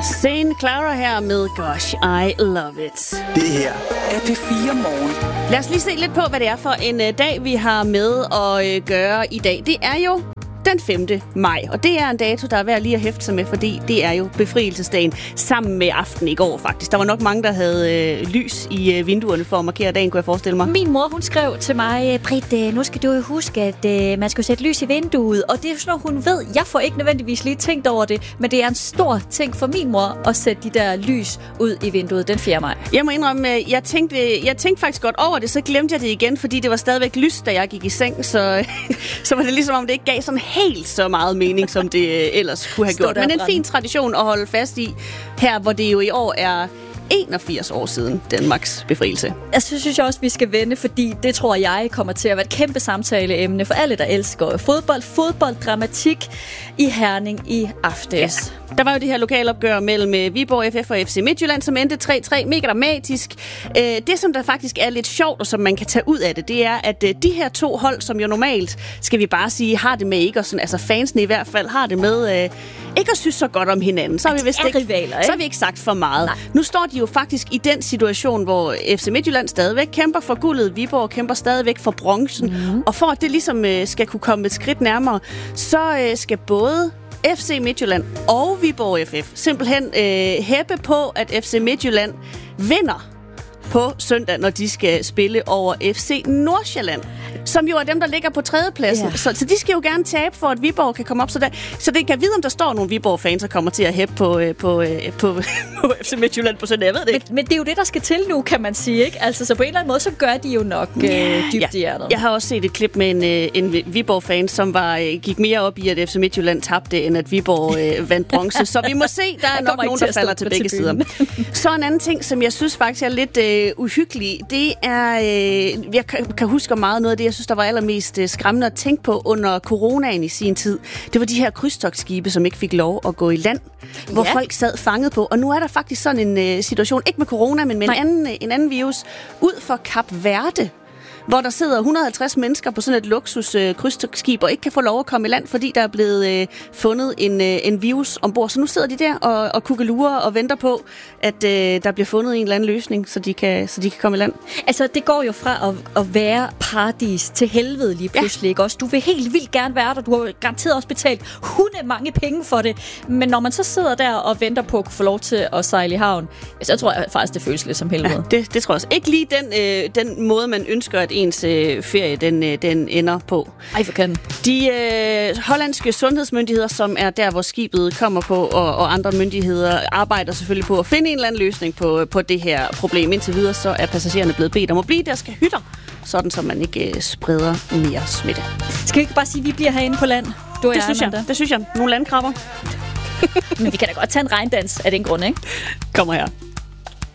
St. Clara her med Gosh, I Love It. Det her er P4 Morgen. Lad os lige se lidt på, hvad det er for en dag, vi har med at gøre i dag. Det er jo den 5. maj, og det er en dato, der er værd lige at hæfte sig med, fordi det er jo befrielsesdagen sammen med aften i går faktisk. Der var nok mange, der havde lys i vinduerne for at markere dagen, kunne jeg forestille mig. Min mor, hun skrev til mig, Britt, nu skal du jo huske, at man skal sætte lys i vinduet, og det er sådan noget, hun ved. Jeg får ikke nødvendigvis lige tænkt over det, men det er en stor ting for min mor at sætte de der lys ud i vinduet den 4. maj. Jeg må indrømme, jeg tænkte faktisk godt over det, så glemte jeg det igen, fordi det var stadigvæk lyst, da jeg gik i seng, så var det ligesom om det ikke gav sådan helt så meget mening, som det ellers kunne have gjort. Men en fin tradition at holde fast i her, hvor det jo i år er 81 år siden Danmarks befrielse. Så synes jeg også, vi skal vende, fordi det tror jeg kommer til at være et kæmpe samtaleemne for alle, der elsker fodbolddramatik i Herning i aftes. Ja. Der var jo det her lokalopgør mellem Viborg FF og FC Midtjylland, som endte 3-3. Mega dramatisk. Det, som der faktisk er lidt sjovt, og som man kan tage ud af det, det er, at de her to hold, som jo normalt, skal vi bare sige, har det med ikke, og sådan, altså fansene i hvert fald, har det med ikke at synes så godt om hinanden. Så har vi vist ikke, rivaler, ikke? Så har vi ikke sagt for meget. Nej. Nu står de jo faktisk i den situation, hvor FC Midtjylland stadigvæk kæmper for guldet, Viborg kæmper stadigvæk for bronzen, og for at det ligesom skal kunne komme et skridt nærmere, så skal både FC Midtjylland og Viborg FF simpelthen hæppe på, at FC Midtjylland vinder på søndag, når de skal spille over FC Nordsjælland, som jo er dem, der ligger på tredjepladsen. Ja. Så de skal jo gerne tabe, for at Viborg kan komme op. Så det kan vide, om der står nogle Viborg-fans, der kommer til at hæppe på FC Midtjylland på søndag. Jeg ved det ikke. Men det er jo det, der skal til nu, kan man sige, ikke? Altså, så på en eller anden måde, så gør de jo nok dybt i hjertet. Jeg har også set et klip med en Viborg-fan, som gik mere op i, at FC Midtjylland tabte, end at Viborg vandt bronze. Så vi må se, der er nok nogen, der falder til begge sider. Så en anden ting, som jeg synes faktisk er lidt uhyggelig, det er, jeg kan huske meget noget af det, jeg synes, der var allermest skræmmende at tænke på under coronaen i sin tid. Det var de her krydstogtskibe, som ikke fik lov at gå i land, hvor folk sad fanget på. Og nu er der faktisk sådan en situation, ikke med corona, men med en anden virus, ud for Kap Verde, hvor der sidder 150 mennesker på sådan et luksus krydstogtskib og ikke kan få lov at komme i land, fordi der er blevet fundet en virus ombord. Så nu sidder de der og kukkelurer og venter på, at der bliver fundet en eller anden løsning, så de kan komme i land. Altså, det går jo fra at være paradis til helvede lige pludselig, ikke også? Du vil helt vildt gerne være der. Du har garanteret også betalt mange penge for det. Men når man så sidder der og venter på at kunne få lov til at sejle i havn, så tror jeg faktisk, det føles lidt som helvede. Ja, det tror jeg også. Ikke lige den måde, man ønsker, at ens ferie den ender på. Ej, for kan. De hollandske sundhedsmyndigheder, som er der, hvor skibet kommer på, og andre myndigheder arbejder selvfølgelig på at finde en eller anden løsning på det her problem. Indtil videre så er passagererne blevet bedt om at blive deres hytter, sådan så man ikke spreder mere smitte. Skal vi ikke bare sige, at vi bliver herinde på land? Det synes jeg. Nogle landkrabber. Men vi kan da godt tage en regndans af den grund, ikke? Kommer her.